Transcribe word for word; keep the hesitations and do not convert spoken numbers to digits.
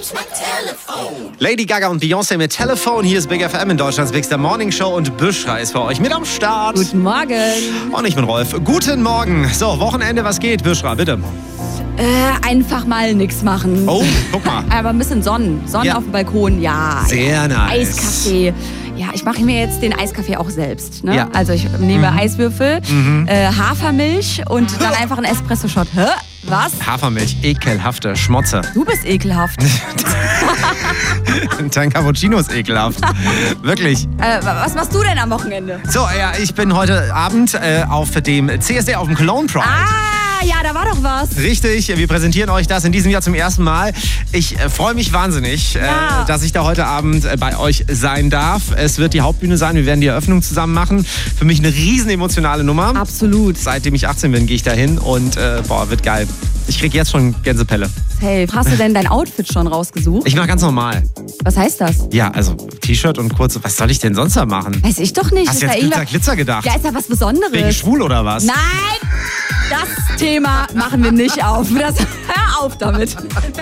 Lady Gaga und Beyoncé mit Telefon. Hier ist Big F M in Deutschlands Bigster Morning Show und Büschra ist für euch mit am Start. Guten Morgen. Und ich bin Rolf. Guten Morgen. So, Wochenende, was geht? Büschra, bitte. Äh, einfach mal nichts machen. Oh, guck mal. Aber ein bisschen Sonnen. Sonnen Ja. auf dem Balkon, ja. Sehr nice. Eiskaffee. Ja, ich mache mir jetzt den Eiskaffee auch selbst. Ne? Ja. Also ich nehme Mhm. Eiswürfel, Mhm. äh, Hafermilch und dann einfach einen Espresso-Shot. Hä? Was? Hafermilch, ekelhafte Schmotze. Du bist ekelhaft. Dein Cappuccino ist ekelhaft. Wirklich. äh, was machst du denn am Wochenende? So, ja, ich bin heute Abend äh, auf dem C S D, auf dem Cologne Pride. Ah, ja, da war doch was. Richtig, wir präsentieren euch das in diesem Jahr zum ersten Mal. Ich äh, freue mich wahnsinnig, Ja. äh, dass ich da heute Abend äh, bei euch sein darf. Es wird die Hauptbühne sein, wir werden die Eröffnung zusammen machen. Für mich eine riesen emotionale Nummer. Absolut. Seitdem ich achtzehn bin, gehe ich da hin und äh, boah, wird geil. Ich krieg jetzt schon Gänsepelle. Hey, hast du denn dein Outfit schon rausgesucht? Ich mache ganz normal. Was heißt das? Ja, also T-Shirt und kurze. Was soll ich denn sonst da machen? Weiß ich doch nicht. Hast Ist du da jetzt Glitzer, irgendwas- Glitzer gedacht? Ja, ist da was Besonderes? Wegen schwul oder was? Nein, das Thema machen wir nicht auf. Das, hör auf damit.